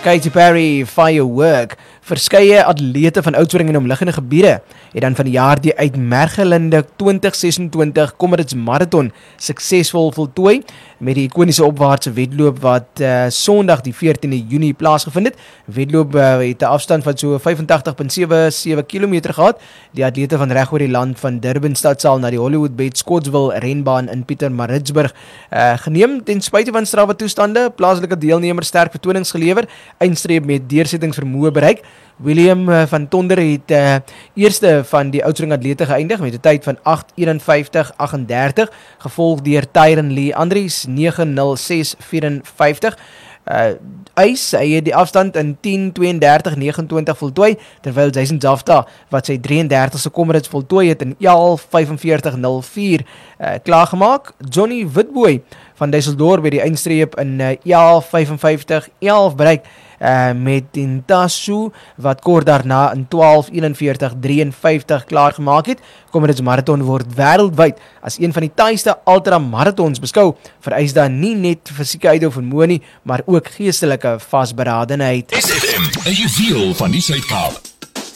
Katy Perry Firework. Verskeie atlete van Oudtshoorn en omliggende gebiede het dan van die jaar die uitmergelende 2026 Comrades Marathon suksesvol voltooi met die ikoniese opwaartse wedloop wat Sondag die 14de Junie plaasgevind het. Wedloop het 'n afstand van so 85.77 km gehad. Die atlete van reg oor die land van Durban stadsaal na die Hollywood Bay Scottsville renbaan in Pietermaritzburg geneem ten spyte van strawwe toestande. Plaaslike deelnemers sterk vertonings gelewer, eindstreep met deursettingsvermoë bereik. William van Tonder het eerste van die Oudtshoorn atlete geëindig met 'n tyd van 8:51:38, gevolg deur Tyron Lee Andries 9:06:54. Hy het die afstand in 10:32:29 voltooi, terwyl Jason Jafta, wat sy 33ste Comrades voltooi het in 11:45:04 klaargemaak. Johnny Witbooi van Duisseldorp by die eindstreep in 11:55:11 bereik, met Intasu wat kort daarna in 12:41:53 klaargemaak het. Comrades Marathon word wêreldwyd as een van die taaiste ultramarathons beskou, vereis dan nie net fisieke uithou vermoë nie, maar ook geestelike vasberadenheid. SFM, 'n juweel van die Suid-Kaap.